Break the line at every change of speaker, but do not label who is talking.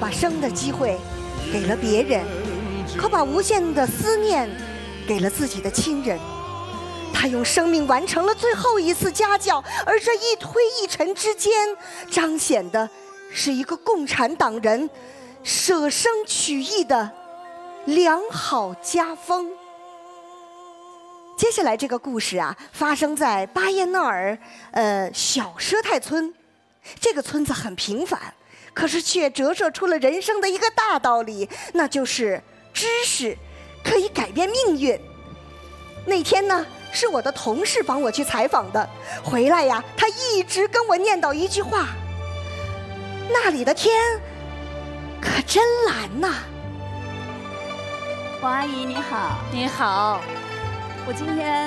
把生的机会给了别人，可把无限的思念给了自己的亲人。他用生命完成了最后一次家教，而这一推一沉之间，彰显的是一个共产党人舍生取义的良好家风。接下来这个故事啊，发生在巴彦淖尔小佘泰村。这个村子很平凡，可是却折射出了人生的一个大道理，那就是知识可以改变命运。那天呢，是我的同事帮我去采访的，回来呀，他一直跟我念叨一句话：那里的天可真蓝呐。
王阿姨你好。
你好，
我今天